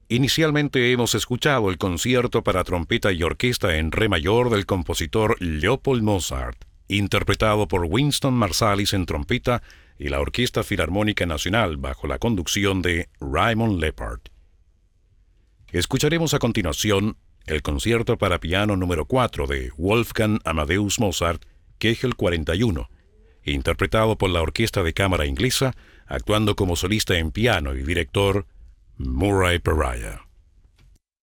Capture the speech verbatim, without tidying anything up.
Inicialmente hemos escuchado el concierto para trompeta y orquesta en re mayor del compositor Leopold Mozart, interpretado por Winston Marsalis en trompeta y la Orquesta Filarmónica Nacional bajo la conducción de Raymond Leppard. Escucharemos a continuación el concierto para piano número cuatro de Wolfgang Amadeus Mozart, Kegel cuarenta y uno, interpretado por la Orquesta de Cámara Inglesa, actuando como solista en piano y director Murray Peraya.